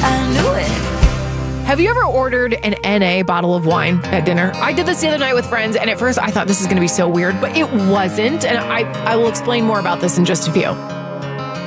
I knew it. Have you ever ordered an NA bottle of wine at dinner? I did this the other night with friends, and at first I thought this is going to be so weird, but it wasn't. And I will explain more about this in just a few.